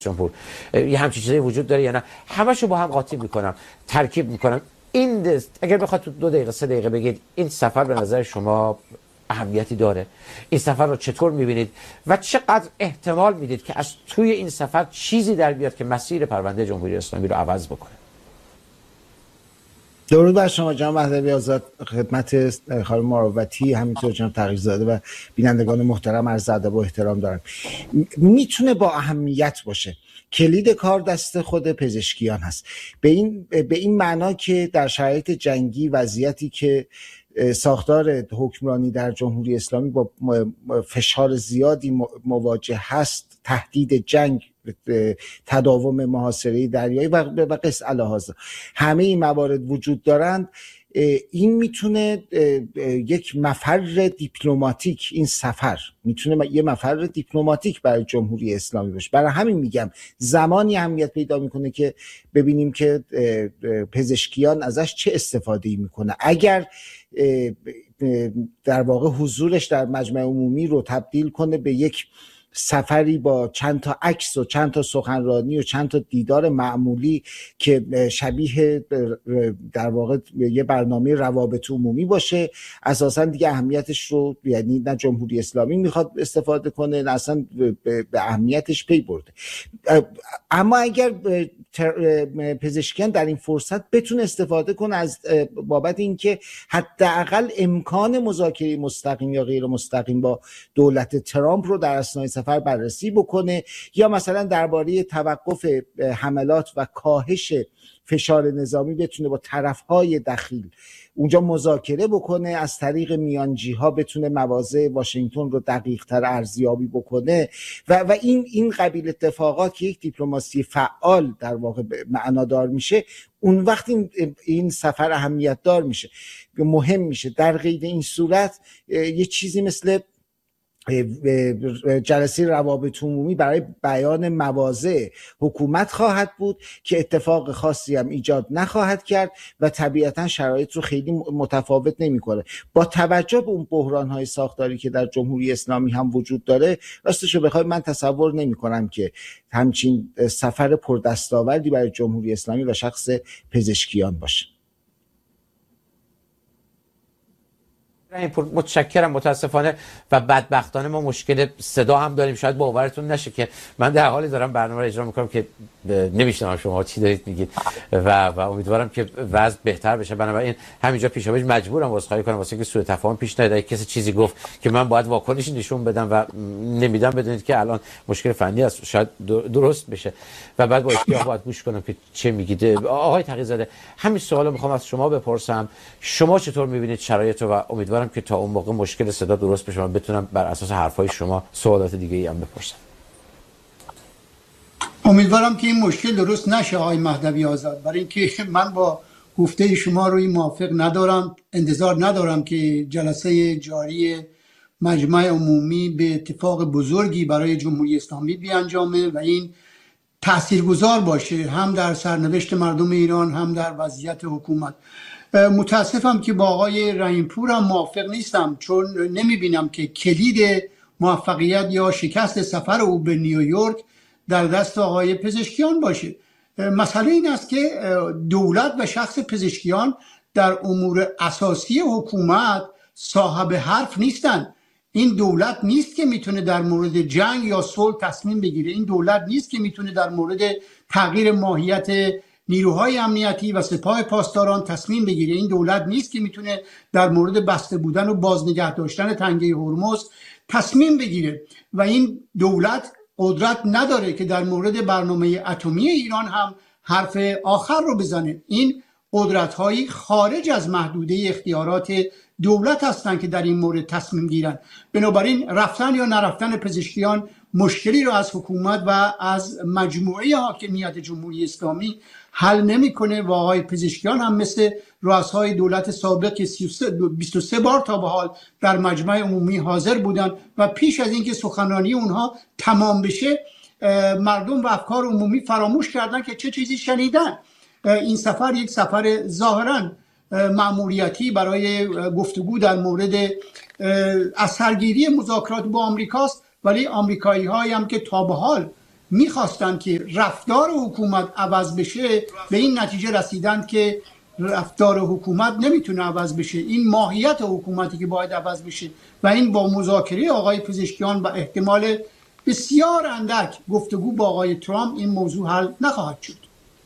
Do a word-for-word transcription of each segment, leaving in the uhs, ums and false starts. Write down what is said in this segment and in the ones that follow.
جمهور یه همچین چیزی وجود داره یا نه؟ همشو با هم قاطی میکنم، ترکیب میکنم. این دست اگر بخواد تو دو دقیقه سه دقیقه بگید این سفر به نظر شما اهمیتی داره؟ این سفر رو چطور میبینید و چقدر احتمال میدید که از توی این سفر چیزی در بیاد که مسیر پرونده جمهوری اسلامی رو عوض بکنه؟ درود بر شما جناب مهدوی آزاد، خدمت خانم مروتی، همینطور جناب تغییرزاده و بینندگان محترم عرض ادب و احترام دارم. میتونه با اهمیت باشه. کلید کار دست خود پزشکیان هست، به این به این معنا که در شرایط جنگی، وضعیتی که ساختار حکمرانی در جمهوری اسلامی با فشار زیادی مواجه هست، تهدید جنگ، تداوم محاصره دریایی و قص الهذا، همه این موارد وجود دارند. این میتونه یک مفر دیپلماتیک، این سفر میتونه یه مفر دیپلماتیک برای جمهوری اسلامی باشه. برای همین میگم زمانی اهمیت پیدا میکنه که ببینیم که پزشکیان ازش چه استفاده‌ای میکنه. اگر در واقع حضورش در مجمع عمومی رو تبدیل کنه به یک سفری با چند تا عکس و چند تا سخنرانی و چند تا دیدار معمولی که شبیه در واقع یه برنامه روابط عمومی باشه، اساسا دیگه اهمیتش رو، یعنی نه جمهوری اسلامی میخواد استفاده کنه نه اصلا به اهمیتش پی برده. اما اگر پزشکیان در این فرصت بتونه استفاده کنه از بابت اینکه حداقل امکان مذاکره مستقیم یا غیر مستقیم با دولت ترامپ رو در اثنای سفر بررسی بکنه، یا مثلا درباره توقف حملات و کاهش فشار نظامی بتونه با طرفهای دخیل اونجا مذاکره بکنه، از طریق میانجی ها بتونه مواضع واشنگتن رو دقیق تر ارزیابی بکنه و و این این قبیل اتفاقات که یک دیپلماسی فعال در واقع معنادار میشه، اون وقت این, این سفر اهمیت دار میشه، مهم میشه. در غیر این صورت یه چیزی مثل جلسه روابط عمومی برای بیان مواضع حکومت خواهد بود که اتفاق خاصی هم ایجاد نخواهد کرد و طبیعتا شرایط رو خیلی متفاوت نمیکنه. با توجه به اون بحران‌های ساختاری که در جمهوری اسلامی هم وجود داره، راستش رو بخوای من تصور نمی‌کنم که همچین سفر پردستاوردی برای جمهوری اسلامی و شخص پزشکیان باشه. متشکرم. متاسفانه و بدبختانه ما مشکل صدا هم داریم، شاید باورتون نشه که من در حالی دارم برنامه رو اجرا میکنم که نمیشنوم شما چی دارید میگید و و امیدوارم که وضع بهتر بشه. بنابراین همینجا پیشاپیش مجبورم عذرخواهی کنم واسه اینکه سوء تفاهم پیش نیاد. اگه کسی چیزی گفت که من باید واکنش نشون بدم و نمیدم، بدونید که الان مشکل فنی است، شاید درست بشه و بعد با اشتیاق باید گوش کنم که چه میگید. آقای تقی‌زاده، همین سوالو میخوام از شما بپرسم، شما چطور میبینید شرایط و امیدوارم که تا اون موقع مشکل صدا درست بشه و بتونم بر اساس حرفای شما سوالات دیگه ای هم بپرسم. امیدوارم که این مشکل درست نشه آقای مهدوی آزاد، برای اینکه من با گفته شما روی موافق ندارم، انتظار ندارم که جلسه جاری مجمع عمومی به اتفاق بزرگی برای جمهوری اسلامی بیانجامه و این تاثیرگذار باشه هم در سرنوشت مردم ایران هم در وضعیت حکومت. متاسفم که با آقای رحیمپور هم موافق نیستم، چون نمیبینم که کلید موفقیت یا شکست سفر او به نیویورک در دست آقای پزشکیان باشه. مسئله این است که دولت و شخص پزشکیان در امور اساسی حکومت صاحب حرف نیستن. این دولت نیست که میتونه در مورد جنگ یا صلح تصمیم بگیره. این دولت نیست که میتونه در مورد تغییر ماهیت نیروهای امنیتی و سپاه پاسداران تصمیم بگیره. این دولت نیست که میتونه در مورد بسته بودن و بازنگه داشتن تنگه هرمز تصمیم بگیره و این دولت قدرت نداره که در مورد برنامه اتمی ایران هم حرف آخر رو بزنه. این قدرت‌های خارج از محدوده اختیارات دولت هستند که در این مورد تصمیم گیرن. بنابراین رفتن یا نرفتن پزشکیان مشکلی رو از حکومت و از مجموعه حاکمیت جمهوری اسلامی حل نمیکنه و آقای پزشکیان هم مثل رؤسای دولت سابق که بیست و سه بار تا به حال در مجمع عمومی حاضر بودن و پیش از اینکه سخنرانی اونها تمام بشه مردم و افکار عمومی فراموش کردن که چه چیزی شنیدن. این سفر یک سفر ظاهراً مأموریتی برای گفتگو در مورد اثرگیری مذاکرات با آمریکاست، ولی آمریکایی هایی هم که تا به حال میخواستن که رفتار حکومت عوض بشه، به این نتیجه رسیدن که رفتار حکومت نمیتونه عوض بشه، این ماهیت حکومتی که باید عوض بشه و این با مذاکره آقای پزشکیان و احتمال بسیار اندک گفتگو با آقای ترامپ این موضوع حل نخواهد شد.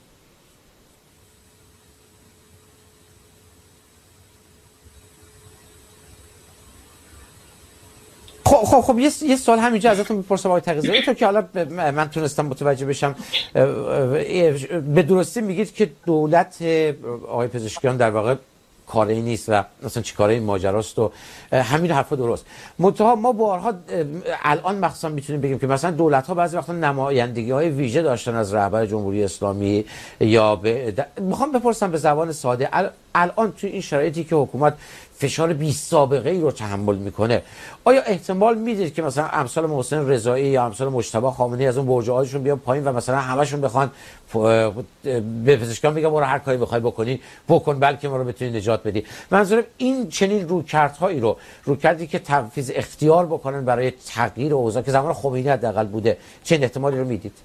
خب خب خب یه یه سوال همینجا ازتون میپرسم آقای تقی‌زاده، تو که حالا من تونستم متوجه بشم به درستی میگید که دولت آقای پزشکیان در واقع کاری نیست و مثلا چی کاره این ماجراست و همین حرفا درست. منتها ما بارها الان مخصوصا میتونیم بگیم که مثلا دولت ها بعضی وقتا نمایندگی های ویژه داشتن از رهبر جمهوری اسلامی یا به د... میخوام بپرسم به زبان ساده، الان توی این شرایطی که حکومت فشار بی سابقه ای رو تحمل میکنه، آیا احتمال میدید که مثلا امثال محسن رضایی یا امثال مجتبی خامنه‌ای از اون برج‌هاشون بیان پایین و مثلا همشون بخوان به پزشکان بگن برو هر کاری بخوای بکنی بکن بلکه ما رو بتونی نجات بدی؟ منظورم این چنین رویکردهایی رو رویکردی که تنفیذ اختیار بکنن برای تغییر اوضاع که زمان خمینی حداقل بوده، چه احتمالی رو میدید؟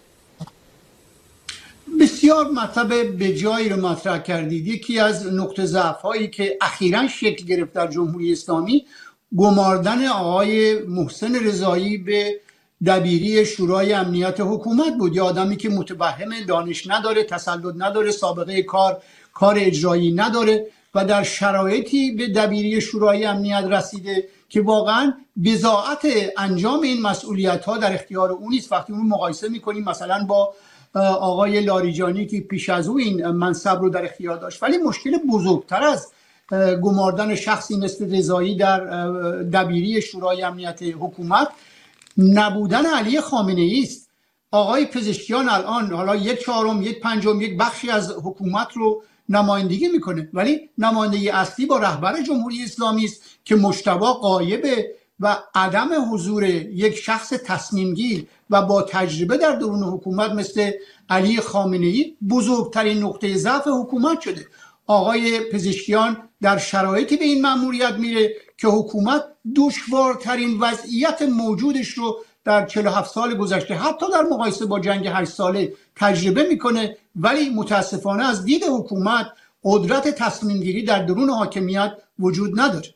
بسیار مطلب به جایی رو مطرح کردید. یکی از نقطه ضعف هایی که اخیراً شکل گرفت در جمهوری اسلامی گماردن آقای محسن رضایی به دبیری شورای امنیت حکومت بود. یه آدمی که متوهم دانش نداره، تسلط نداره، سابقه کار کار اجرایی نداره و در شرایطی به دبیری شورای امنیت رسیده که واقعاً بضاعت انجام این مسئولیت ها در اختیار اون نیست. وقتی اون مقایسه میکنیم مثلا با آقای لاریجانی که پیش از او این منصب رو در اختیار داشت، ولی مشکل بزرگتر از گماردن شخصی مثل رضایی در دبیری شورای امنیت حکومت نبودن علی خامنه‌ای است. آقای پزشکیان الان حالا یک چهارم، یک پنجم، یک بخشی از حکومت رو نمایندگی میکنه، ولی نمایندگی اصلی با رهبر جمهوری اسلامی است که مجتبی غایبه و عدم حضور یک شخص تصمیمگیر و با تجربه در درون حکومت مثل علی خامنه‌ای بزرگترین نقطه ضعف حکومت شده. آقای پزشکیان در شرایطی به این مأموریت میره که حکومت دشوارترین وضعیت موجودش رو در چهل و هفت سال گذشته حتی در مقایسه با جنگ هشت ساله تجربه میکنه، ولی متاسفانه از دید حکومت قدرت تصمیم گیری در درون حاکمیت وجود نداره.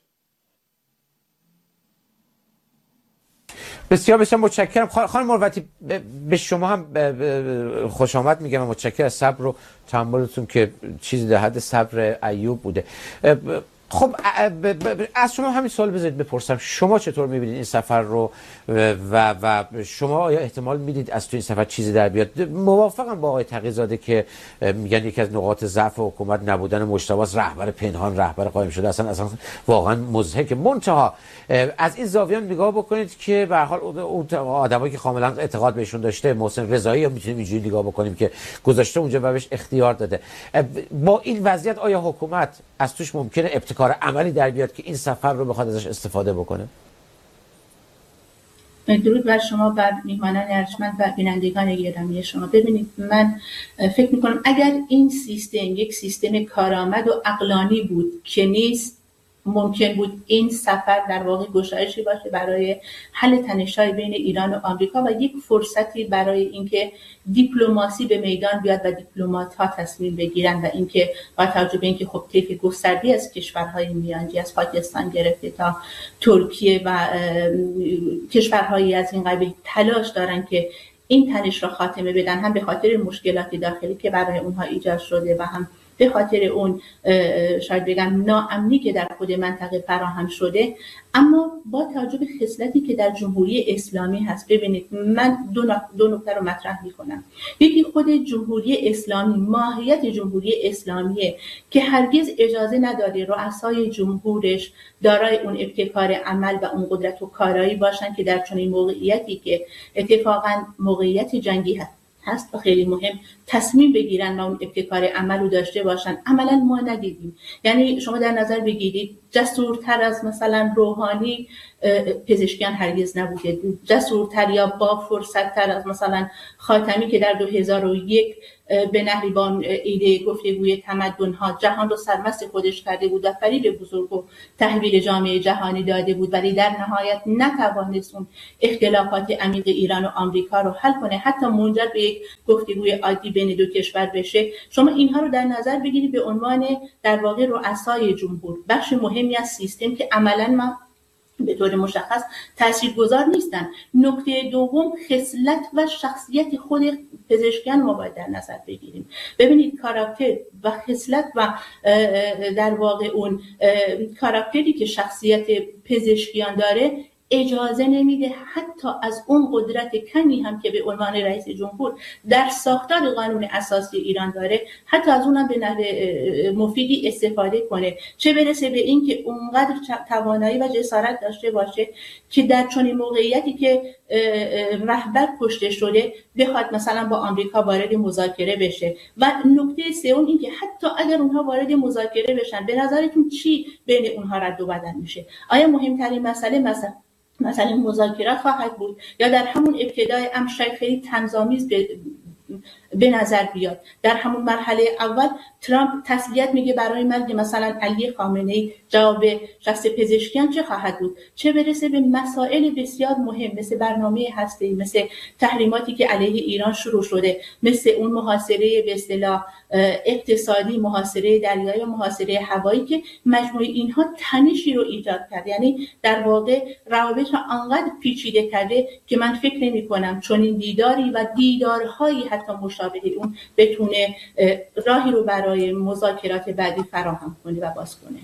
بسیار بسیار متشکرم خانم مروتی، به شما هم خوش آمد میگم، متشکرم از صبر و تحملتون که چیزی در حد صبر ایوب بوده. خب از شما همین سوال بذارید بپرسم، شما چطور میبینید این سفر رو و و شما آیا احتمال میدید از تو این سفر چیزی در بیاد؟ موافقم با آقای تقی‌زاده که میگن یکی از نقاط ضعف حکومت نبودن مجتبی است، رهبر پنهان، رهبر قایم شده، اصلا اصلا واقعا مضحک. منتها از این زاویه نگاه بکنید که به هر حال اون آدمایی که کاملا اعتقاد بهشون داشته، محسن رضایی رو میتونیم اینجوری نگاه بکنیم که گذاشته اونجا و بهش اختیار داده. با این وضعیت آیا حکومت از توش ممکنه ابتکار عملی در بیاد که این سفر رو بخواد ازش استفاده بکنه؟ درود بر شما، بر میهمانان ارجمند و بینندگان گرامی شما. ببینید، من فکر میکنم اگر این سیستم یک سیستم کارآمد و عقلانی بود که نیست، ممکن بود این سفر در واقع گشایشی باشه برای حل تنش‌های بین ایران و آمریکا و یک فرصتی برای اینکه دیپلماسی به میدان بیاد و دیپلمات‌ها تصمیم بگیرن و اینکه با توجه به اینکه خب طیف گسترده‌ای از کشورهای میانجی از پاکستان گرفته تا ترکیه و کشورهایی از این قبیل تلاش دارن که این تنش را خاتمه بدن، هم به خاطر مشکلات داخلی که برای اونها ایجاد شده و هم به خاطر اون شاید بگم ناامنی که در خود منطقه فراهم شده. اما با توجه به خصلتی که در جمهوری اسلامی هست، ببینید من دو دو نکته رو مطرح میکنم. یکی خود جمهوری اسلامی، ماهیت جمهوری اسلامیه که هرگز اجازه نداره رؤسای جمهورش دارای اون ابتکار عمل و اون قدرت و کارایی باشن که در چنین موقعیتی که اتفاقا موقعیت جنگی هست هست و خیلی مهم تصمیم بگیرن و اون ابتکار عمل رو داشته باشن عملا ما ندیدیم. یعنی شما در نظر بگیرید جسورتر از مثلا روحانی پزشکیان هرگز نبوده، جسورتر یا با فرصتتر از مثلا خاتمی که در دو هزار و یک به نحوی با ایده گفتگوی تمدن‌ها جهان رو سرمست خودش کرده بود و فریب بزرگ و تحویل جامعه جهانی داده بود، ولی در نهایت نتوانست اون اختلافات عمیق ایران و آمریکا رو حل کنه، حتی منجر به یک گفتگوی عادی بین دو کشور بشه. شما اینها رو در نظر بگیرید به عنوان در واقع رؤسای جمهور، بخش مهمی از سیستم که عملاً ما به طور مشخص تاثیرگذار نیستن. نکته دوم خصلت و شخصیت خود پزشکیان ما باید در نظر بگیریم. ببینید کاراکتر و خصلت و در واقع اون کاراکتری که شخصیت پزشکیان داره اجازه نمیده حتی از اون قدرت کمی هم که به عنوان رئیس جمهور در ساختار قانون اساسی ایران داره حتی از اونم به نحو مفیدی استفاده کنه، چه برسه به این که اونقدر توانایی و جسارت داشته باشه که در چنین موقعیتی که رهبر کشته شده بخواد مثلا با آمریکا وارد مذاکره بشه. و نکته سوم این که حتی اگر اونها وارد مذاکره بشن به نظرتون چی بین اونها رد و بدل میشه؟ آیا مهمترین مسئله مثلا مثلا مذاکرات خواهد بود یا در همون ابتدای امر شاید خیلی طنزآمیز به به نظر بیاد؟ در همون مرحله اول ترامپ تسلیت میگه برای مرگ مثلا علی خامنه‌ای، جواب شخص پزشکیان چه خواهد بود؟ چه برسه به مسائل بسیار مهم مثل برنامه هسته‌ای، مثل تحریماتی که علیه ایران شروع شده، مثل اون محاصره به اصطلاح اقتصادی، محاصره دریایی و محاصره هوایی که مجموع اینها تنشی رو ایجاد کرد. یعنی در واقع روابط را انقدر پیچیده کرده که من فکر نمی‌کنم چون این دیداری و دیدارهایی حتی مشابه اون بتونه راهی رو برای مذاکرات بعدی فراهم کنه و باز کنه.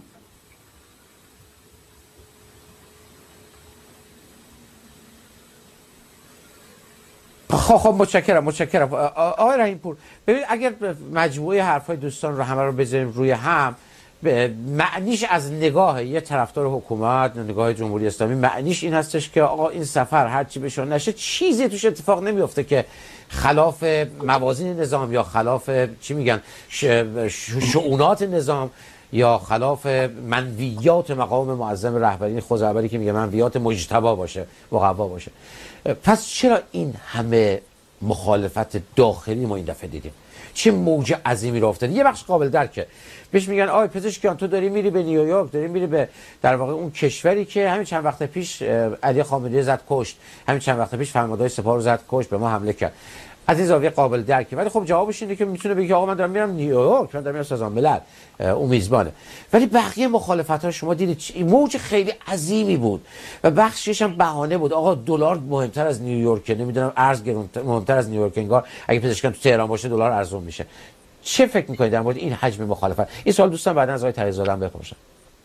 خب خب متشکرم متشکرم آقای رحیم‌پور. ببین اگر مجموعه حرفای دوستان رو همه رو بذاریم روی هم، معنیش از نگاه یه طرفدار حکومت، نگاه جمهوری اسلامی، معنیش این هستش که آقا این سفر هر چی بشه نشه چیزی توش اتفاق نمیفته که خلاف موازین نظام یا خلاف چی میگن شؤونات نظام یا خلاف منویات مقام معظم رهبری خزعبری که میگه منویات مجتبی باشه، مقوا باشه. پس چرا این همه مخالفت داخلی ما این دفعه دیدیم؟ چه موج عظیمی را افتاد؟ یه بخش قابل درکه، بهش میگن آی پزشکیان تو داری میری به نیویورک، داری میری به در واقع اون کشوری که همین چند وقت پیش علی خامنه‌ای زد کشت، همین چند وقت پیش فرماندهای سپاه رو زد کشت، به ما حمله کرد. از این زاویه قابل درکه، ولی خب جوابش اینه که میتونه بگه آقا من دارم میرم نیویورک، من دارم میرم سازمان ملل، اون میزبانه. ولی بقیه مخالفت‌ها شما دیدید موج خیلی عظیمی بود و بخشش هم بهانه بود. آقا دلار مهمتر از نیویورک، نمیدونم ارز گرونتر مهمتر از نیویورک، انگار اگه پزشکان تو تهران باشه دلار ارزون میشه. چه فکر میکنید در مورد این حجم مخالفت؟ این سوال دوستان بعدا از آقای تقی‌زاده هم بپرسن.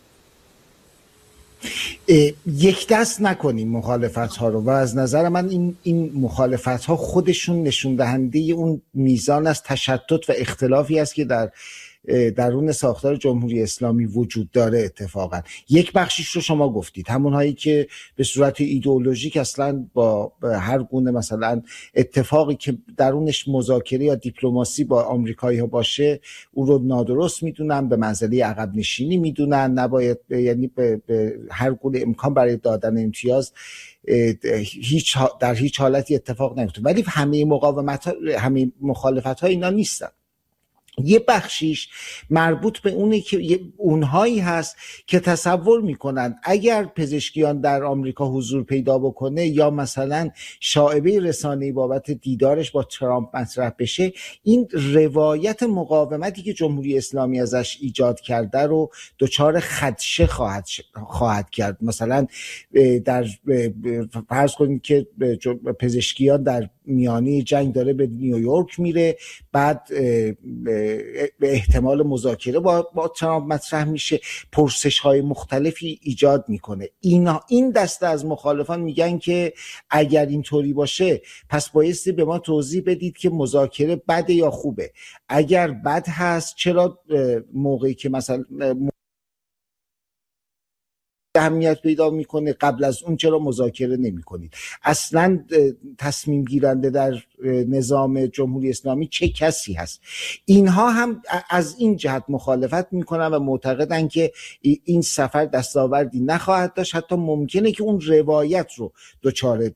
یک دست نکنیم مخالفت ها رو و از نظر من این این مخالفت ها خودشون نشون دهنده اون میزان از تشتت و اختلافی است که در درون ساختار جمهوری اسلامی وجود داره. اتفاقا یک بخشیش رو شما گفتید، همون هایی که به صورت ایدئولوژیک اصلا با هر گونه مثلا اتفاقی که درونش مذاکره یا دیپلماسی با آمریکایی ها باشه اون رو نادرست میدونن، به منزله عقب نشینی میدونن، نباید یعنی به, به هر گونه امکان برای دادن امتیاز هیچ در هیچ حالتی اتفاق نمیفته. ولی همه مقاومت ها، همه مخالفت ها اینا نیستن. یه بخشیش مربوط به اونه که اونهایی هست که تصور میکنن اگر پزشکیان در آمریکا حضور پیدا بکنه یا مثلا شائبه رسانه‌ای بابت دیدارش با ترامپ مطرح بشه، این روایت مقاومتی که جمهوری اسلامی ازش ایجاد کرده رو دچار خدشه خواهد خواهد کرد. مثلا در فرض کنید که پزشکیان در میانه جنگ داره به نیویورک میره، بعد به احتمال مذاکره با, با ترامپ مطرح میشه، پرسش های مختلفی ایجاد میکنه. اینا این دسته از مخالفان میگن که اگر اینطوری باشه پس بایستی به ما توضیح بدید که مذاکره بده یا خوبه. اگر بد هست چرا موقعی که مثلا اهمیت پیدا میکنه، قبل از اون چرا مذاکره نمیکنید؟ اصلا تصمیم گیرنده در نظام جمهوری اسلامی چه کسی هست؟ اینها هم از این جهت مخالفت میکنن و معتقدن که این سفر دستاوردی نخواهد داشت، حتی ممکنه که اون روایت رو دچار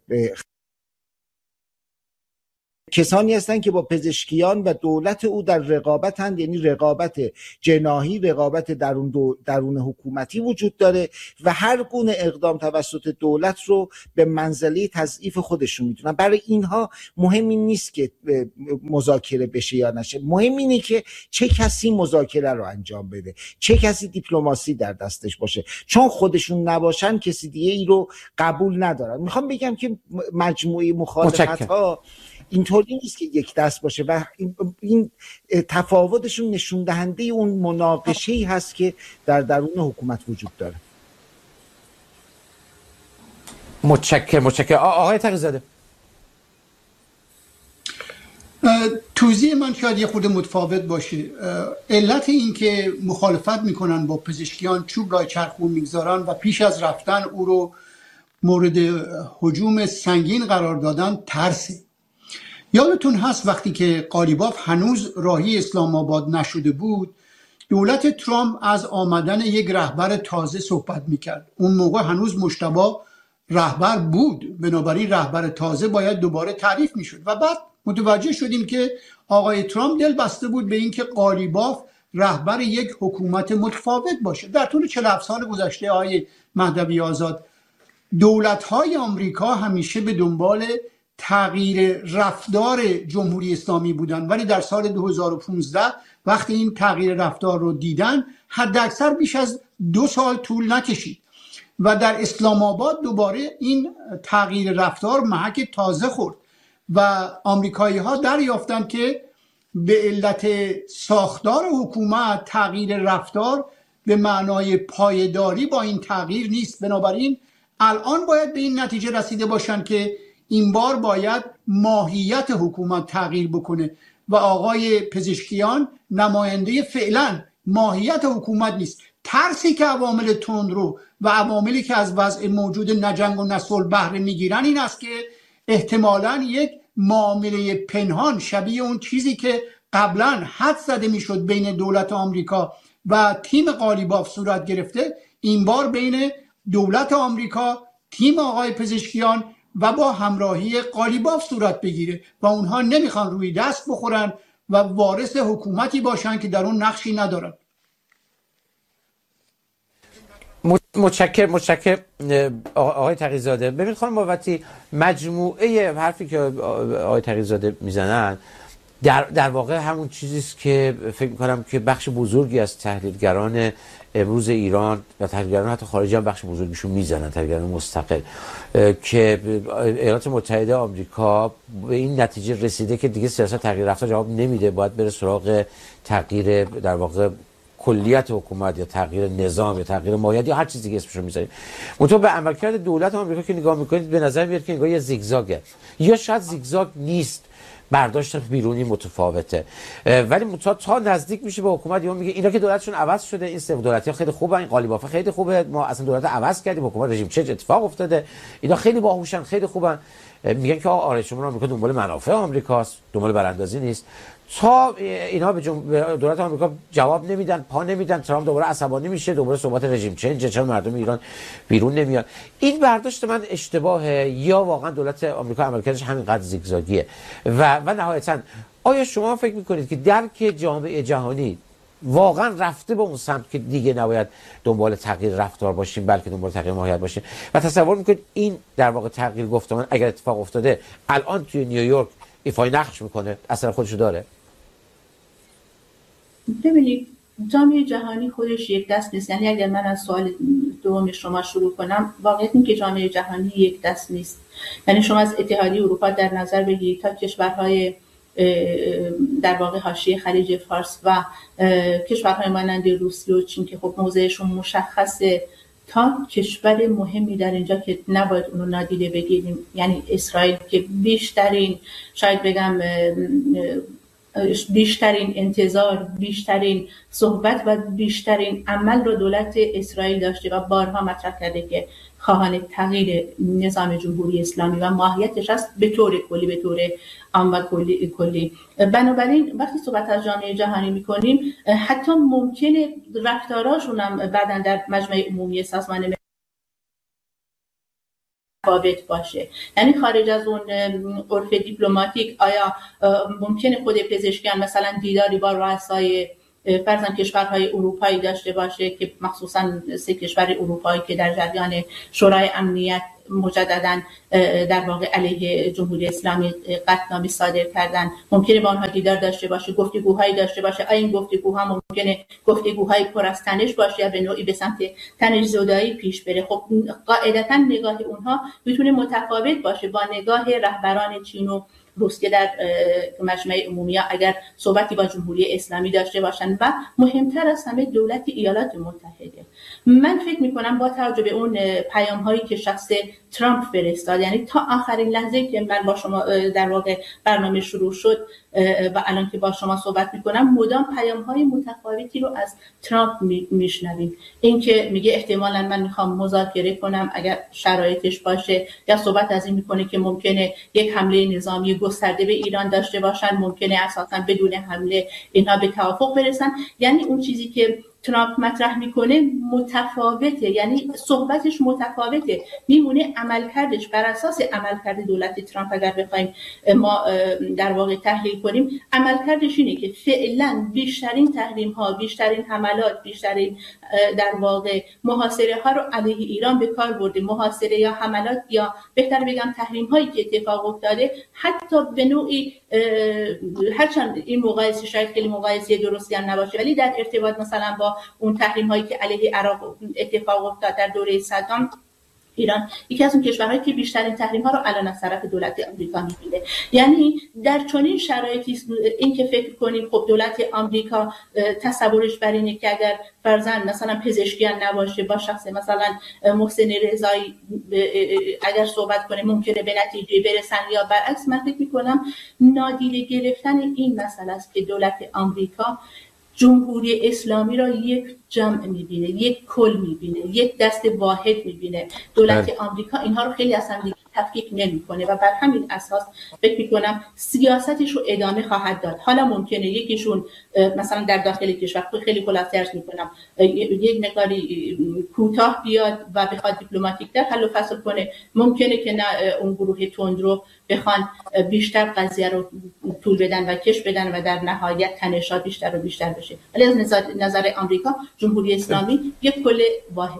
کسانی هستند که با پزشکیان و دولت او در رقابتند، یعنی رقابت جناحی، رقابت درون دو درون حکومتی وجود داره و هر گونه اقدام توسط دولت رو به منزله تضعیف خودشون میدونن. برای اینها مهم این نیست که مذاکره بشه یا نشه، مهم اینه که چه کسی مذاکره رو انجام بده، چه کسی دیپلماسی در دستش باشه، چون خودشون نباشن کسی دیگه ای رو قبول ندارن. میخوام بگم که مجموعه مخالفت‌ها اینطوری نیست که یک دست باشه و این تفاوتشون نشون دهنده اون مناقشه‌ای هست که در درون حکومت وجود داره. متشکرم. متشکرم. آقای تقی‌زاده. توضیح من شاید یه خود متفاوت باشه. علت این که مخالفت میکنن با پزشکیان، چوب راه چرخون میگذارن و پیش از رفتن او رو مورد هجوم سنگین قرار دادن، ترسه. یادتون هست وقتی که قالیباف هنوز راهی اسلام آباد نشده بود، دولت ترامپ از آمدن یک رهبر تازه صحبت میکرد. اون موقع هنوز مجتبی رهبر بود، بنابراین رهبر تازه باید دوباره تعریف میشد و بعد متوجه شدیم که آقای ترامپ دل بسته بود به اینکه قالیباف رهبر یک حکومت متفاوت باشه. در طول چهل و هفت سال گذشته آقای مهدوی آزاد، دولت‌های آمریکا همیشه به دنبال تغییر رفتار جمهوری اسلامی بودن، ولی در سال دو هزار و پانزده وقتی این تغییر رفتار رو دیدن، حداکثر بیش از دو سال طول نکشید و در اسلام آباد دوباره این تغییر رفتار محک تازه خورد و آمریکایی ها دریافتند که به علت ساختار حکومت تغییر رفتار به معنای پایداری با این تغییر نیست. بنابراین الان باید به این نتیجه رسیده باشند که این بار باید ماهیت حکومت تغییر بکنه و آقای پزشکیان نماینده فعلا ماهیت حکومت نیست. ترسی که عوامل تندرو و عواملی که از وضع موجود نجنگ و نصلح بهره میگیرن این است که احتمالاً یک معامله پنهان شبیه اون چیزی که قبلا حد زده میشد بین دولت آمریکا و تیم قالیباف صورت گرفته، این بار بین دولت آمریکا، تیم آقای پزشکیان و با همراهی قالیباف صورت بگیره و اونها نمیخوان روی دست بخورن و وارث حکومتی باشن که در اون نقشی ندارن. متشکر متشکر آقای تقی‌زاده. ببینید خانم بابتی، مجموعه حرفی که آقای تقی‌زاده میزنن در در واقع همون چیزی است که فکر می‌کنم که بخش بزرگی از تحلیلگران امروز ایران و تحلیلگران حتی خارجی هم بخش بزرگیشون میزنن، تحلیلگران مستقل، که ایالات متحده آمریکا به این نتیجه رسیده که دیگه سیاست تغییر رفتار جواب نمیده، باید بره سراغ تغییر در واقع کلیت حکومت یا تغییر نظام یا تغییر ماهیت یا هر چیزی که اسمش رو میذاریم. منتها به عملکرد دولت آمریکا که نگاه میکنید به نظر میاد که انگار یه زیگزاگه، یا شاید زیگزاگ نیست، برداشت بیرونی متفاوته، ولی منتها تا نزدیک میشه به حکومت یا میگه اینا که دولتشون عوض شده، این سه دولتی‌ها خیلی خوبه، این قالیباف خیلی خوبه، ما اصلا دولت عوض کردیم، حکومت رژیم چنج اتفاق افتاده، اینا خیلی باهوشن، خیلی خوبن. میگن که آره شما آمریکا دنبال منافع آمریکاست، دنبال براندازی نیست. تا اینا به, جم... به دولت آمریکا جواب نمیدن، پا نمیدن، ترامپ دوباره عصبانی میشه، دوباره صحبت رژیم چنج، چرا مردم ایران بیرون نمیان. این برداشت من اشتباهه یا واقعا دولت آمریکا عملکردش همینقدر زیگزاگیه؟ و و نهایتاً آیا شما فکر میکنید که درک جامعه جهانی واقعا رفته به اون سمت که دیگه نباید دنبال تغییر رفتار باشیم بلکه دنبال تغییر ماهیت باشیم؟ و تصور میکنید این در واقع تغییر گفتمان اگر اتفاق افتاده الان توی نیویورک ایفای نقش میکنه، اثر خودشو داره؟ ببینید جامعه جهانی خودش یک دست نیست. یعنی اگر من از سوال دوم شما شروع کنم، واقعیت این که جامعه جهانی یک دست نیست. یعنی شما از اتحادیه اروپا در نظر بگیرید تا کشورهای در واقع حاشیه خلیج فارس و کشورهای مانند روسیه و چین که خب موضعشون مشخصه، تا کشور مهمی در اینجا که نباید اونو نادیده بگیریم، یعنی اسرائیل که بیشترین شاید بگم بیشترین انتظار، بیشترین صحبت و بیشترین عمل رو دولت اسرائیل داشته و بارها مطرح کرده که خواهان تغییر نظام جمهوری اسلامی و ماهیتش است به طور کلی، به طور عام و کلی کلی. بنابراین وقتی صحبت از جامعه جهانی میکنیم حتی ممکنه رفتاراشون هم بعداً در مجمع عمومی سازمان ملل متفاوت باشه. یعنی خارج از اون عرف دیپلماتیک آیا ممکنه خود پزشکیان مثلا دیداری با رؤسای فرضاً کشورهای اروپایی داشته باشه که مخصوصاً سه کشور اروپایی که در جریان شورای امنیت مجدداً در واقع علیه جمهوری اسلامی قطعنامه صادر کردن، ممکنه با آنها دیدار داشته باشه، گفتگوهایی داشته باشه. آیا این گفتگوها ممکنه گفتگوهای پر از تنش باشه یا به نوعی به سمت تنش زدایی پیش بره؟ خب قاعدتاً نگاه اونها میتونه متفاوت باشه با نگاه رهبران چین و روسیه در مجمع عمومی اگر صحبتی با جمهوری اسلامی داشته باشند و مهمتر از همه دولت ایالات متحده. من فکر میکنم با توجه به اون پیام هایی که شخص ترامپ فرستاد، یعنی تا آخرین لحظه که من با شما در واقع برنامه شروع شد و الان که با شما صحبت میکنم مدام پیام های متفاوتی رو از ترامپ میشنویم. این که میگه احتمالاً من میخوام مذاکره کنم اگر شرایطش باشه، یا صحبت از این میکنه که ممکنه یک حمله نظامی گسترده به ایران داشته باشن، ممکنه اساساً بدون حمله اینها به توافق برسن. یعنی اون چیزی که ترامپ مطرح میکنه متفاوته، یعنی صحبتش متفاوته، میمونه عملکردش بر اساس عملکرد دولت ترامپ اگر بخوایم ما در واقع تحلیل کنیم، عملکردش اینه که فعلا بیشترین تحریم ها، بیشترین حملات، بیشترین در واقع محاصره ها رو علیه ایران به کار برده. محاصره یا حملات یا بهتر بگم تحریم هایی که اتفاق افتاده حتی به نوعی هرچند این مقایسه شاید خیلی مقایسه درستی هم نباشه، ولی در ارتباط مثلا با اون تحریم هایی که علیه عراق اتفاق افتاد در دوره صدام، ایران یکی از اون کشورهایی که بیشترین تحریم ها رو الان از طرف دولت آمریکا می‌بینه. یعنی در چنین شرایطی این که فکر کنیم خب دولت آمریکا تصورش بر اینه که اگر فرضاً مثلا پزشکیان نباشه با شخص مثلا محسن رضایی اگر صحبت کنه ممکنه به نتیجه برسن یا برعکس، من فکر می‌کنم نادیده گرفتن این مسئله است که دولت آمریکا جمهوری اسلامی را یک جمع می‌بینه، یک کل می‌بینه، یک دست واحد می‌بینه. دولت آمریکا اینها رو خیلی از هم دیگه تفکیک نمی‌کنه و بر همین اساس فکر می‌کنم سیاستش رو ادامه خواهد داد. حالا ممکنه یکیشون مثلا در داخل کشور خیلی خلاصه عرض می‌کنم یک مقداری کوتاه بیاد و بخواد دیپلماتیک در حل و فصل کنه، ممکنه که نه اون گروه تندرو بخوان بیشتر قضیه رو طول بدن و کش بدن و در نهایت تنشات بیشتر و بیشتر بشه. ولی از نظر, نظر آمریکا جمهوری اسلامی یک کل واحد.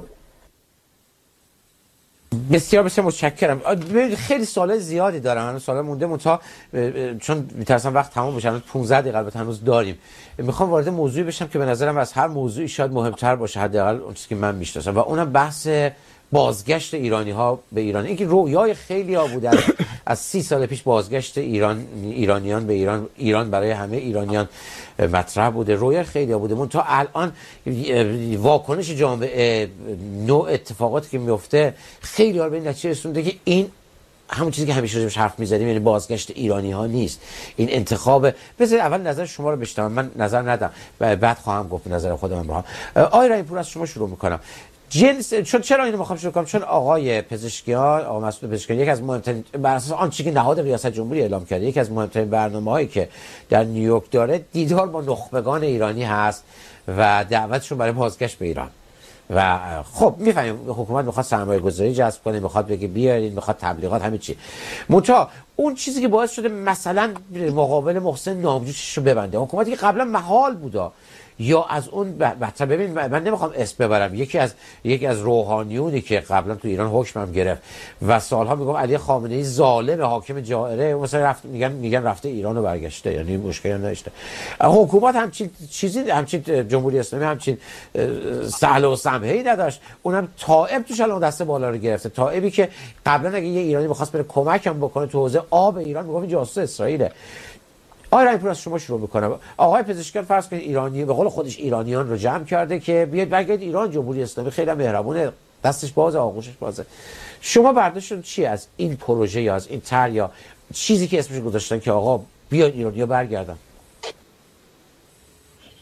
بسیار بسیار متشکرم. خیلی سوال زیادی دارم، هنوز سوال مونده متا چون میترسم وقت تمام بشه، هنوز پانزده دقیقه البته هنوز داریم. میخوام وارد موضوعی بشم که به نظرم از هر موضوعی شاید مهمتر باشه، حداقل اون چیزی که من میشناسم، و اونم بحث بازگشت ایرانی ها به ایران. این که رویای خیلی ها بوده از سی سال پیش بازگشت ایران ایرانیان به ایران، ایران برای همه ایرانیان مطرح بوده، رویای خیلی ها بوده. من تا الان واکنش جامعه، نوع اتفاقاتی که میفته خیلی ها به این نتیجه رسونده که این همون چیزی که همیشه روش حرف می‌زدیم، یعنی بازگشت ایرانی ها نیست، این انتخاب. بذارید اول نظر شما رو بشنوم، من نظر ندم بعد خواهم گفت نظر خودم رو. آقای رحیم‌پور از شما شروع می‌کنم. جنس چون چرا اینو میخوام شروع کنم؟ چون آقای پزشکیان، آقای مسئول پزشکیان، یک از مهمترین بر اساس آن چیزی که نهاد ریاست جمهوری اعلام کرده، یک از مهمترین برنامه‌هایی که در نیویورک داره دیدار با نخبگان ایرانی هست و دعوتشون برای بازگشت به ایران. و خب میفهمیم حکومت میخواد سرمایه گذاری جذب کنه، میخواد بگه بیارین، میخواد تبلیغات، همه چی. منتها اون چیزی که باعث شده مثلا مقابل محسن نامجوش رو ببنده، حکومتی که قبلا محال بوده، یا از اون بحثا ببین من نمیخوام اسم ببرم، یکی از یکی از روحانیونی که قبلا تو ایران حکمم گرفت و سالها میگم علی خامنه ای ظالم حاکم جائره، مثلا رفت میگن میگن رفته ایران رو برگشته، یعنی مشکلی نداشته. حکومت همچین چیزی، همچین جمهوری اسلامی همچین سهل و سمحی نداشت. اونم طائب توش الان دست بالا رو گرفته. طائبی که قبلا اگه یه ایرانی می‌خواست بره کمکم بکنه تو حوزه آب ایران، میگفت جاسوس اسرائیل. آقای رحیم‌پور از شما شروع میکنم. آقای پزشکیان فرض کنید ایرانی به قول خودش ایرانیان رو جمع کرده که بیاد برگردید ایران، جمهوری اسلامی خیلی مهربونه، دستش بازه، آغوشش بازه. شما برداشتتون چی از این پروژه یا از این طرح یا چیزی که اسمش گذاشتن که آقا بیاد ایرانیا برگردن؟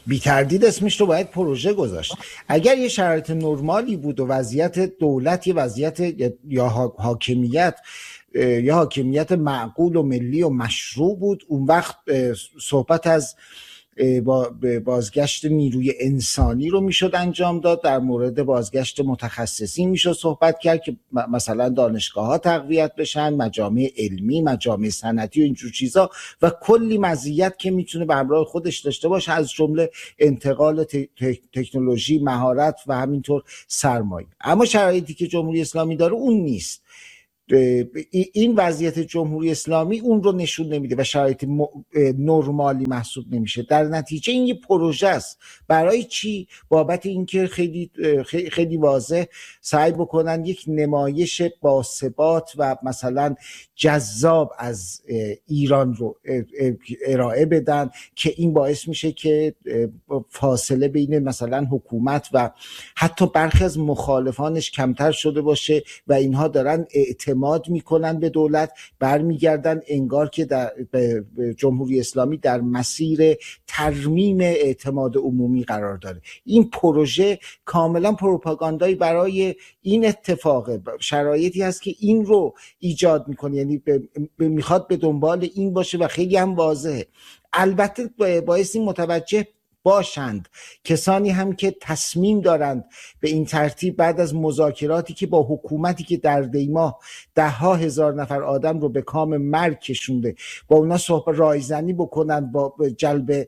بی تردید اسمش رو باید پروژه گذاشت. اگر یه شرایط نرمالی بود و وضعیت دولت یه وضعیت یا حاکمیت یا حاکمیت معقول و ملی و مشروع بود، اون وقت صحبت از با بازگشت نیروی انسانی رو میشد انجام داد. در مورد بازگشت متخصصین میشد صحبت کرد که مثلا دانشگاه ها تقویت بشن، مجامع علمی، مجامع صنعتی و اینجور چیزا، و کلی مزیت که میتونه به همراه خودش داشته باشه، از جمله انتقال تکنولوژی، مهارت و همینطور سرمایه. اما شرایطی که جمهوری اسلامی داره اون نیست. این وضعیت جمهوری اسلامی اون رو نشون نمیده و شرایط نرمالی محسوب نمیشه. در نتیجه این یه پروژه است. برای چی؟ بابت اینکه خیلی خیلی واضح سعی بکنن یک نمایش باثبات و مثلا جذاب از ایران رو ارائه بدن که این باعث میشه که فاصله بین مثلا حکومت و حتی برخی از مخالفانش کمتر شده باشه و اینها دارن اعتماد میکنن به دولت، برمیگردن انگار که در جمهوری اسلامی در مسیر ترمیم اعتماد عمومی قرار داره. این پروژه کاملا پروپاگاندایی برای این اتفاقه، شرایطی هست که این رو ایجاد میکنه، یعنی میخواد به دنبال این باشه و خیلی هم واضحه. البته باعث این متوجه باشند کسانی هم که تصمیم دارند به این ترتیب بعد از مذاکراتی که با حکومتی که در دیماه ده ها هزار نفر آدم رو به کام مرگ کشونده، با اونا صحبت رایزنی بکنند، با جلب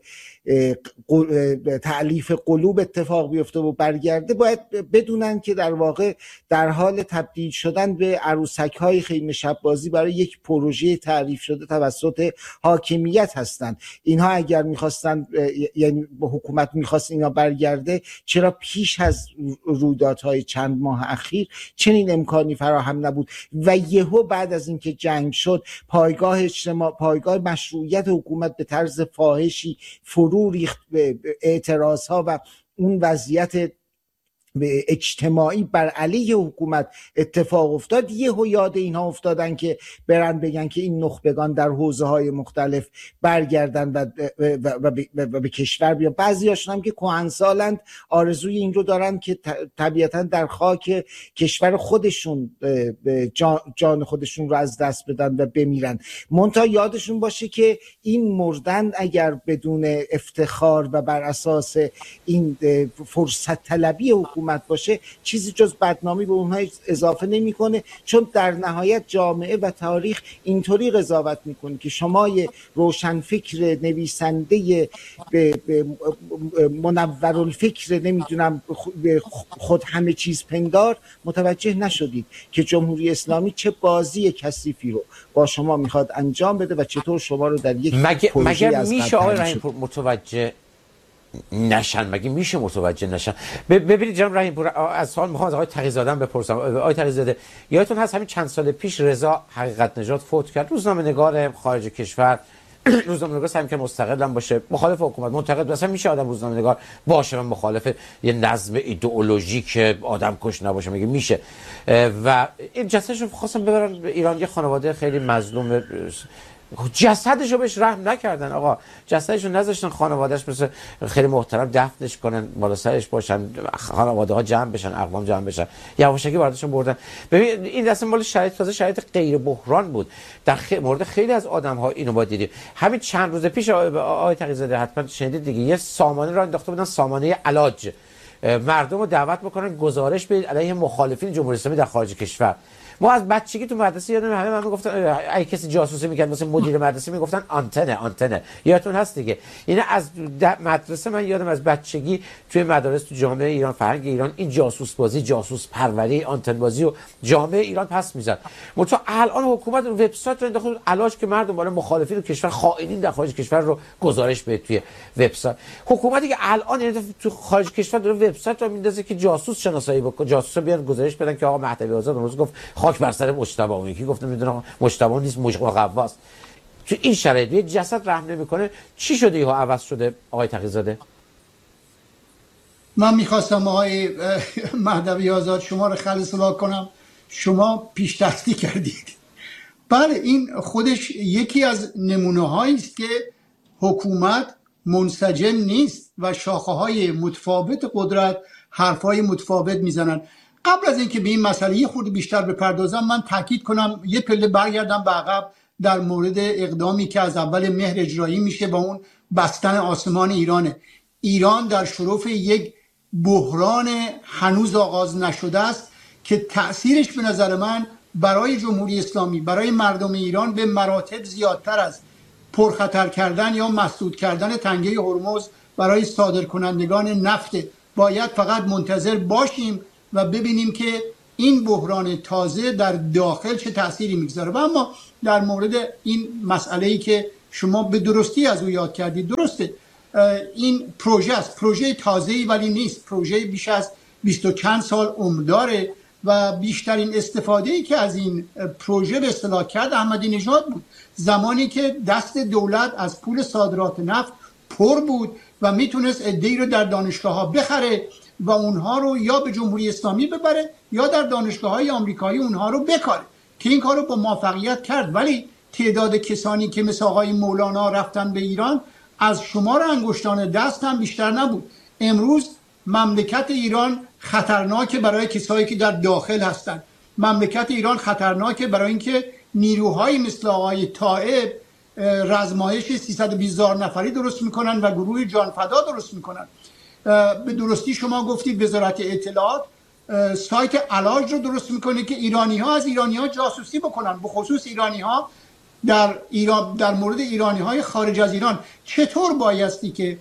تألیف قلوب اتفاق بیفته و برگرده، باید بدونن که در واقع در حال تبدیل شدن به عروسک های خیمه شب بازی برای یک پروژه تعریف شده توسط حاکمیت هستند. اینها اگر میخواستن، یعنی حکومت میخواست اینا برگرده، چرا پیش از رویدادهای چند ماه اخیر چنین امکانی فراهم نبود و یهو بعد از اینکه جنگ شد پایگاه اجتماع پایگاه مشروعیت حکومت به طرز فاحشی فرو ریخت، به اعتراض ها و اون وضعیت اجتماعی بر علیه حکومت اتفاق افتاد. یهو یاد اینها افتادن که برن بگن که این نخبگان در حوزه های مختلف برگردن و, و, و, و, و به کشور بیان. بعضی هاشون هم که کهنسالند آرزوی این رو دارن که طبیعتا در خاک کشور خودشون جان, جان خودشون رو از دست بدن و بمیرن. منتها یادشون باشه که این مردن اگر بدون افتخار و بر اساس این فرصت طلبی حکومت باشه، چیزی جز بدنامی به اونها اضافه نمیکنه، چون در نهایت جامعه و تاریخ اینطوری قضاوت میکنه که شما یه روشنفکر نویسنده منورالفکر نمیدونم خود همه چیز پندار متوجه نشدید که جمهوری اسلامی چه بازی کثیفی رو با شما میخواد انجام بده و چطور شما رو در یک مگه پروژه مگه از میشه آقای رحیم‌پور متوجه نشن؟ مگه میشه متوجه نشن؟ ببینید جناب رحیم‌پور، از سوال میخوام از آقای تقی‌زاده بپرسم. آقای تقی‌زاده، یادتون هست همین چند سال پیش رضا حقیقت نژاد فوت کرد، روزنامه‌نگار خارج کشور، روزنامه‌نگار سعی که مستقل هم باشه، مخالف حکومت، منتقد. مثلا میشه آدم روزنامه‌نگار باشه و مخالف یه نظم ایدئولوژیک آدم کش نباشه؟ میگه میشه. و این جسدش رو خواستم ببرن به ایران، یه خانواده خیلی مظلوم، جسدشو بهش رحم نکردن. آقا جسدشو نذاشتن خانواده‌اش مثل خیلی محترم دفنش کنن، بالا سرش باشن، خانواده ها جمع بشن، اقوام جمع بشن، یواشکی واردشون بردن. ببین این دست مال شرایط تازه شرایط غیر بحران بود. در خ... مورد خیلی از آدم ها اینو با دیدیم. همین چند روز پیش آقای تقی‌زاده حتما شنیدید دیگه، یه سامانه را انداخته بودن، سامانه علاج، مردم رو دعوت بکنن گزارش بدید علیه مخالفین جمهوری اسلامی در خارج کشور. ما از بچگی تو مدرسه یادم همه من میگفتن اگه کسی جاسوسی میکرد مثلا مدیر مدرسه میگفتن آنتنه آنتنه، یادتون هست دیگه. یعنی از مدرسه من یادم از بچگی توی مدارس تو جامعه ایران، فرهنگ ایران، این جاسوس بازی، جاسوس پروری، آنتن بازی و جامعه ایران پس میزد. منتها الان حکومت وبسایت رو انداخت علاج که مردم برای مخالفین کشور، خائنین در خارج کشور رو گزارش بده توی وبسایت. حکومتی که الان یعنی تو خارج کشور داره وبسایت رو میندازه که جاسوس شناسایی بکنه، جاسوسا بیان گزارش بدن که آقا مهدوی آزاد روز گفت خاک بر سر مجتبی، اون یکی گفت نمیدونم مجتبی نیست، مقواست. تو این شرایط یه جسد رحم نمیکنه، چی شده یهو عوض شده آقای تقی‌زاده؟ من میخواستم آقای مهدوی آزاد شما رو خل اصلاح کنم، شما پیش دستی کردید. بله این خودش یکی از نمونه هایی است که حکومت منسجم نیست و شاخه های متفاوت قدرت حرف های متفاوت میزنن. قبل از اینکه به این مسئله یه خورده بیشتر بپردازم، من تاکید کنم یه پله برگردم به عقب در مورد اقدامی که از اول مهر اجرایی میشه و اون بستن آسمان ایرانه. ایران در شرف یک بحران هنوز آغاز نشده است که تأثیرش به نظر من برای جمهوری اسلامی، برای مردم ایران به مراتب زیادتر از پرخطر کردن یا مسدود کردن تنگه هرمز برای صادرکنندگان نفت. باید فقط منتظر باشیم و ببینیم که این بحران تازه در داخل چه تأثیری میگذاره. و اما در مورد این مسئله‌ای که شما به درستی از او یاد کردید، درسته این پروژه است، پروژه تازه‌ای ولی نیست، پروژه بیش از بیست و چند سال عمر داره و بیشترین استفاده‌ای که از این پروژه به اصطلاح کرد احمدی نژاد بود، زمانی که دست دولت از پول صادرات نفت پر بود و میتونست عده‌ای رو در دانشگاه‌ها بخره و اونها رو یا به جمهوری اسلامی ببره یا در دانشگاه‌های آمریکایی اونها رو بکاره، که این کار رو با موفقیت کرد. ولی تعداد کسانی که مثل آقای مولانا رفتن به ایران از شمار انگشتان دست هم بیشتر نبود. امروز مملکت ایران خطرناکه برای کسایی که در داخل هستند. مملکت ایران خطرناکه برای اینکه نیروهایی مثل آقای طائب رزمایش سیصد و بیست هزار نفری درست میکنن و گروه جانفدا درست میکنن. به درستی شما گفتید وزارت اطلاعات سایت علاج رو درست میکنه که ایرانی ها از ایرانی ها جاسوسی بکنن، به خصوص ایرانی ها در ایران، در مورد ایرانی های خارج از ایران. چطور بایستی که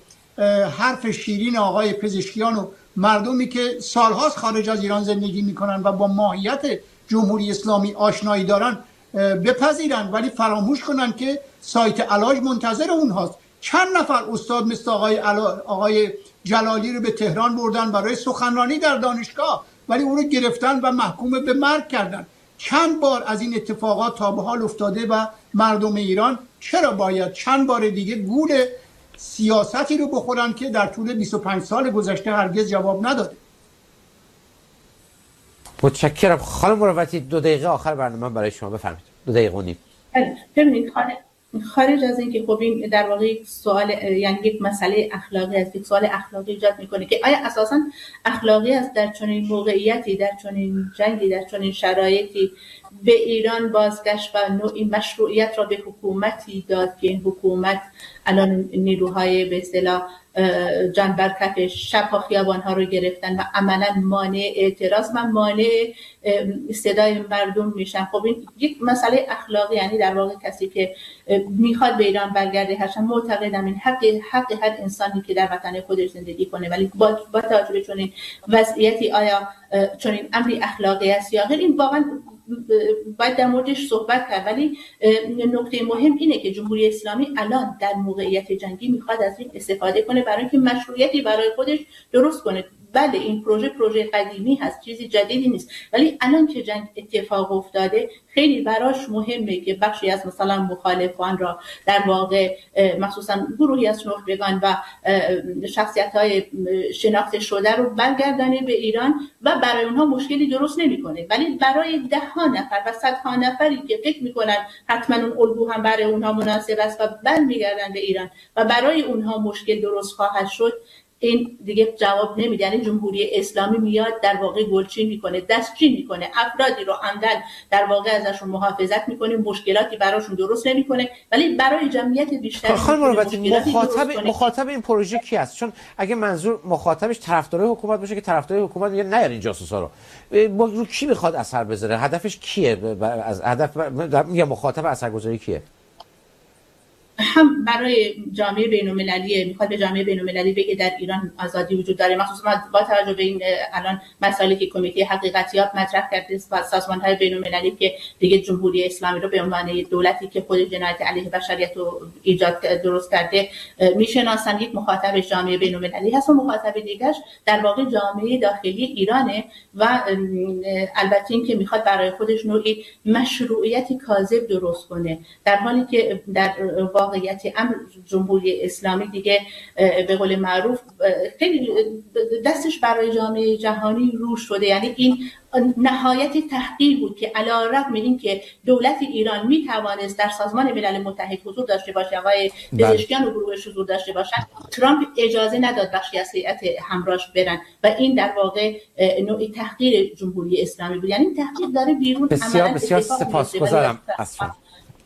حرف شیرین آقای پزشکیان و مردمی که سالهاست خارج از ایران زندگی میکنن و با ماهیت جمهوری اسلامی آشنایی دارن بپذیرن، ولی فراموش کنن که سایت علاج منتظر اونهاست. چند نفر استاد مثل آقای, آقای جلالی رو به تهران بردن برای سخنرانی در دانشگاه، ولی اون رو گرفتن و محکوم به مرگ کردن. چند بار از این اتفاقات تا به حال افتاده و مردم ایران چرا باید چند بار دیگه گول سیاستی رو بخورن که در طول بیست و پنج سال گذشته هرگز جواب نداده؟ متشکرم. خانم مروتی، دو دقیقه آخر برنامه برای شما، بفرمایید. دو دقیقه و نیم. ببینید خارج از این که خب این در واقع یک سوال، یعنی یک مسئله اخلاقی است، یک سوال اخلاقی ایجاد میکنه که آیا اساساً اخلاقی است در چنین موقعیتی، در چنین جنگی، در چنین شرایطی به ایران بازگشت و نوعی مشروعیت را به حکومتی داد که این حکومت الان نیروهای به اصطلاح جان بر کف شب‌ها خیابان‌ها رو گرفتن و عملاً مانع اعتراض و مانع صدای مردم میشن. خب این یک مسئله اخلاقی، یعنی در واقع کسی که میخواد به ایران برگرده، هرچند معتقدم این حق حق هر انسانی که در وطن خودش زندگی کنه، ولی با با توجه به چنین وضعیتی آیا چنین امری اخلاقی است یا غیر، این واقعا باید در موردش صحبت کرد. ولی نکته مهم اینه که جمهوری اسلامی الان در موقعیت جنگی میخواد از این استفاده کنه برای اینکه مشروعیتی برای خودش درست کنه. بله این پروژه پروژه قدیمی هست، چیزی جدیدی نیست، ولی الان که جنگ اتفاق افتاده خیلی براش مهمه که بخشی از مثلا مخالفان را در واقع مخصوصا گروهی از نخبگان و شخصیت‌های شناخته شده رو برگردانه به ایران و برای اونها مشکلی درست نمی‌کنه، ولی برای ده ها نفر و صدها نفری که فکر می‌کنن حتما اون الگو هم برای اونها مناسب است و برمیگردن به ایران و برای اونها مشکل درست خواهد شد، این دیگه جواب نمیده. یعنی جمهوری اسلامی میاد در واقع گلچین میکنه، دستچین میکنه، افرادی رو عمدن در واقع ازشون محافظت میکنه، مشکلاتی براشون درست نمیکنه، ولی برای جمعیت بیشتر. خانم مروتی، مخاطب مخاطب این پروژه کی است؟ چون اگه منظور مخاطبش طرفدارای حکومت باشه که طرفدارای حکومت میگه نیارین جاسوسا رو، رو کی میخواد اثر بذاره؟ هدفش کیه؟ از هدف میگم مخاطب اثرگذاری کیه؟ هم برای جامعه بین‌المللی میخواد به جامعه بین‌المللی بگه در ایران آزادی وجود داره، مخصوصا با توجه به این الان مسائلی که کمیته حقیقتیاب مطرح کرده و سازمان‌های بین‌المللی که دیگه جمهوری اسلامی رو به عنوان دولتی که خود جنایت علیه بشریت رو ایجاد درست کرده میشناسن. یک مخاطب جامعه بین‌المللی هست و مخاطب دیگرش در واقع جامعه داخلی ایرانه و البته این که میخواد برای خودش نوعی مشروعیت کاذب درست کنه، در حالی که در واقعیت امر جمهوری اسلامی دیگه به قول معروف خیلی دستش برای جامعه جهانی رو شده. یعنی این نهایت تحقیر بود که علی رغم این که دولت ایران می توانست در سازمان ملل متحد حضور داشته باشه، آقای پزشکیان و گروهش حضور داشته باشند، ترامپ اجازه نداد بخشی از هیئت همراهش برن و این در واقع نوعی تحقیر جمهوری اسلامی بود. یعنی تحقیر داره بیرون. بسیار بسیار سپاسگزارم از شما.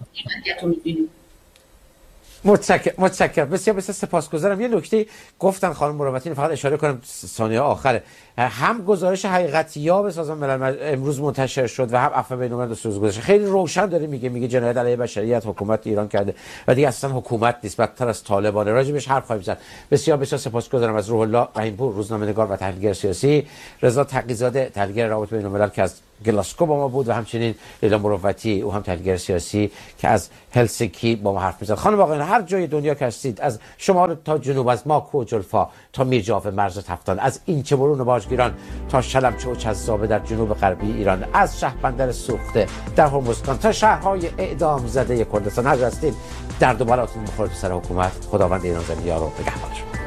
متشکرم متشکرم بسیار بسیار سپاسگزارم. یه نکته گفتن خانم مروتی، فقط اشاره کنم ثانیه آخره، هم گزارش حقیقتیاب سازمان ملل امروز منتشر شد و هم عفو بین‌الملل دو روز گذشته خیلی روشن داره میگه میگه جنایت علیه بشریت حکومت ایران کرده و دیگه اصلا حکومت نیست، بدتر از طالبان. راجبش حرف خواهیم زد. بسیار بسیار سپاسگزارم از روح الله رحیم‌پور، روزنامه‌نگار و تحلیلگر سیاسی، رضا تقی‌زاده تحلیلگر روابط بین‌الملل که از گلاسکو با ما بود و همچنین لیلا مروتی او هم تحلیلگر سیاسی که از هلسینکی با ما حرف می‌زد. خانم آقایان، هر جای دنیا که هستید، از شمال تا جنوب، از ماکو و جلفا تا میرجاف مرز تفتان، از اینچه برون باجگیران تا شلمچه و چذابه در جنوب غربی ایران، از شهربندر سوخته در هرمزگان تا شهرهای اعدام زده کردستان، هر جا هستید درد و بلاتون بخوره تو سر حکومت. خداوند ایران زمین یار و نگهدارش.